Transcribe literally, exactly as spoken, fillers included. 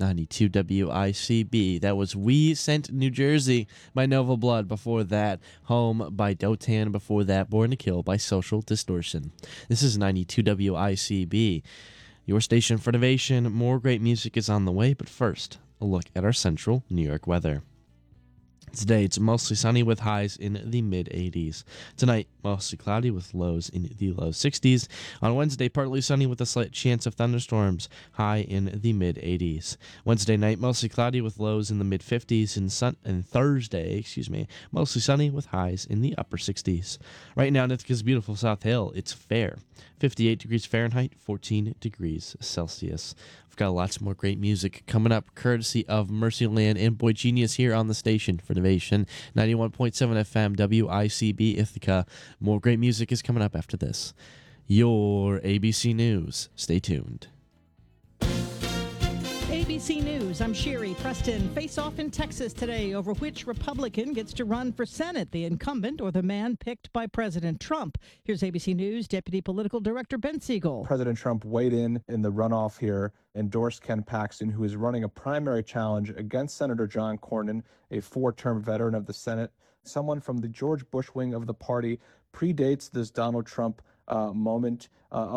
ninety-two W I C B. That was We Sent New Jersey by Nova Blood. Before that, Home by Dotan. Before that, Born to Kill by Social Distortion. This is ninety-two W I C B, your station for innovation. More great music is on the way, but first, a look at our central New York weather. Today, it's mostly sunny with highs in the mid eighties. Tonight, mostly cloudy with lows in the low sixties. On Wednesday, partly sunny with a slight chance of thunderstorms, high in the mid eighties. Wednesday night, mostly cloudy with lows in the mid fifties. And, sun- and Thursday, excuse me, mostly sunny with highs in the upper sixties. Right now, in Ithaca's beautiful South Hill, it's fair. fifty-eight degrees Fahrenheit, fourteen degrees Celsius. We've got lots more great music coming up, courtesy of Mercyland and Boy Genius here on the station for innovation. ninety-one point seven F M, W I C B Ithaca. More great music is coming up after this. Your A B C News. Stay tuned. A B C News, I'm Sherry Preston. Face off in Texas today over which Republican gets to run for Senate, the incumbent or the man picked by President Trump. Here's A B C News Deputy Political Director Ben Siegel. President Trump weighed in in the runoff here, endorsed Ken Paxton, who is running a primary challenge against Senator John Cornyn, a four-term veteran of the Senate, someone from the George Bush wing of the party, predates this Donald Trump uh, moment. Uh,